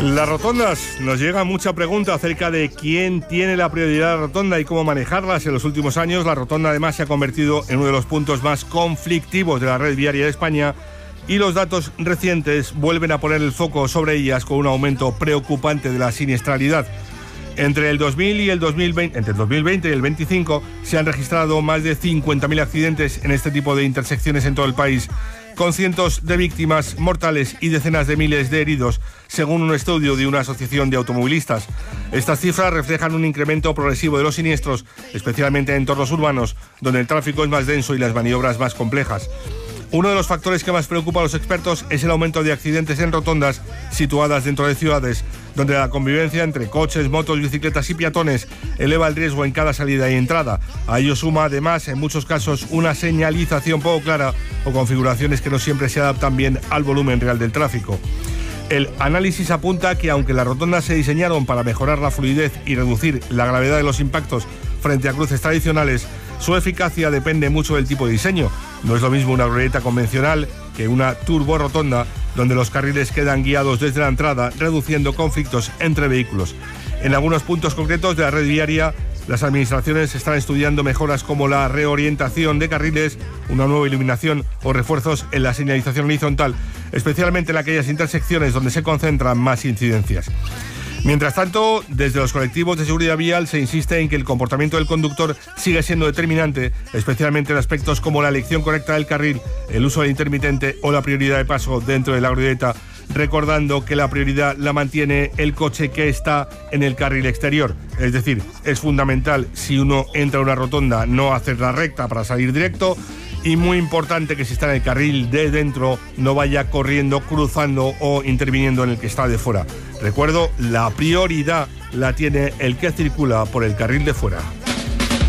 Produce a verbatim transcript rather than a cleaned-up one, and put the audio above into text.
Las rotondas, nos llega mucha pregunta acerca de quién tiene la prioridad de la rotonda y cómo manejarlas. En los últimos años, la rotonda además se ha convertido en uno de los puntos más conflictivos de la red viaria de España y los datos recientes vuelven a poner el foco sobre ellas con un aumento preocupante de la siniestralidad. Entre el dos mil y el dos mil veinte, entre el dos mil veinte y el veinticinco se han registrado más de cincuenta mil accidentes en este tipo de intersecciones en todo el país, con cientos de víctimas mortales y decenas de miles de heridos, según un estudio de una asociación de automovilistas. Estas cifras reflejan un incremento progresivo de los siniestros, especialmente en entornos urbanos, donde el tráfico es más denso y las maniobras más complejas. Uno de los factores que más preocupa a los expertos es el aumento de accidentes en rotondas situadas dentro de ciudades, donde la convivencia entre coches, motos, bicicletas y peatones eleva el riesgo en cada salida y entrada. A ello suma además, en muchos casos, una señalización poco clara o configuraciones que no siempre se adaptan bien al volumen real del tráfico. El análisis apunta que aunque las rotondas se diseñaron para mejorar la fluidez y reducir la gravedad de los impactos frente a cruces tradicionales, su eficacia depende mucho del tipo de diseño. No es lo mismo una glorieta convencional que una turborotonda, donde los carriles quedan guiados desde la entrada, reduciendo conflictos entre vehículos. En algunos puntos concretos de la red viaria, las administraciones están estudiando mejoras como la reorientación de carriles, una nueva iluminación o refuerzos en la señalización horizontal, especialmente en aquellas intersecciones donde se concentran más incidencias. Mientras tanto, desde los colectivos de seguridad vial se insiste en que el comportamiento del conductor sigue siendo determinante, especialmente en aspectos como la elección correcta del carril, el uso del intermitente o la prioridad de paso dentro de la glorieta, recordando que la prioridad la mantiene el coche que está en el carril exterior. Es decir, es fundamental, si uno entra a una rotonda, no hacer la recta para salir directo, y muy importante que si está en el carril de dentro no vaya corriendo, cruzando o interviniendo en el que está de fuera. Recuerdo, la prioridad la tiene el que circula por el carril de fuera.